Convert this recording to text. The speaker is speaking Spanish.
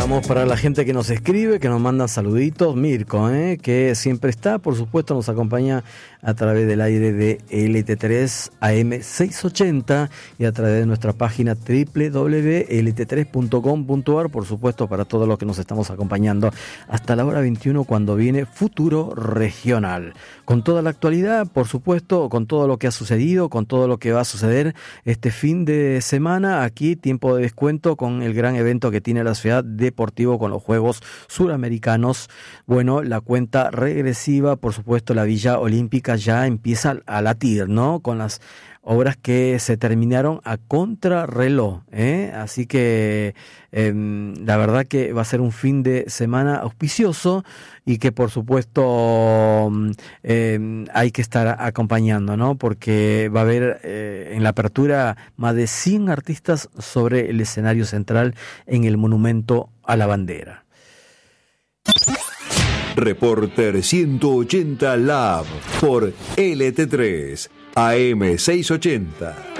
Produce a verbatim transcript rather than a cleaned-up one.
saludamos para la gente que nos escribe, que nos mandan saluditos. Mirko, ¿eh? que siempre está, por supuesto, nos acompaña a través del aire de L T tres A M seiscientos ochenta y a través de nuestra página doble u doble u doble u punto L T tres punto com punto a r, por supuesto, para todos los que nos estamos acompañando hasta la hora veintiuno, cuando viene Futuro Regional. Con toda la actualidad, por supuesto, con todo lo que ha sucedido, con todo lo que va a suceder este fin de semana, aquí tiempo de descuento con el gran evento que tiene la ciudad deportivo con los Juegos Suramericanos. Bueno, la cuenta regresiva, por supuesto, la Villa Olímpica ya empieza a latir, ¿no? Con las obras que se terminaron a contrarreloj, ¿eh? Así que eh, la verdad que va a ser un fin de semana auspicioso y que por supuesto eh, hay que estar acompañando, ¿no? Porque va a haber eh, en la apertura más de cien artistas sobre el escenario central en el Monumento a la Bandera. Reporter ciento ochenta Lab por L T tres A M seiscientos ochenta.